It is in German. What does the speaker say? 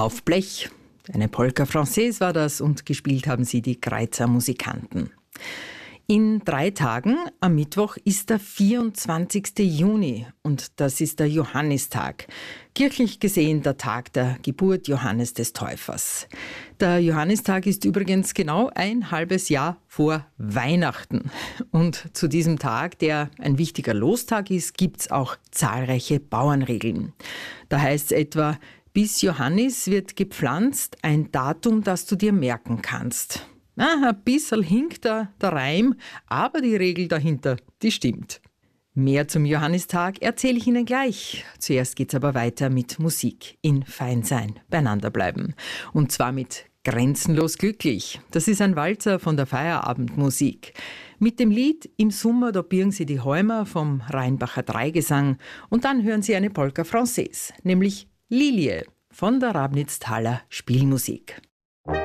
Auf Blech. Eine Polka Française war das und gespielt haben sie die Greizer Musikanten. In 3 Tagen, am Mittwoch, ist der 24. Juni und das ist der Johannistag. Kirchlich gesehen der Tag der Geburt Johannes des Täufers. Der Johannistag ist übrigens genau ein halbes Jahr vor Weihnachten. Und zu diesem Tag, der ein wichtiger Lostag ist, gibt's auch zahlreiche Bauernregeln. Da heißt es etwa: Bis Johannis wird gepflanzt, ein Datum, das du dir merken kannst. Ein bisschen hinkt der Reim, aber die Regel dahinter, die stimmt. Mehr zum Johannistag erzähle ich Ihnen gleich. Zuerst geht's aber weiter mit Musik in Feinsein, beieinander bleiben. Und zwar mit Grenzenlos glücklich. Das ist ein Walzer von der Feierabendmusik. Mit dem Lied Im Sommer, da birgen Sie die Häumer vom Rheinbacher Dreigesang und dann hören Sie eine Polka Française, nämlich Lilie von der Rabnitztaler Spielmusik.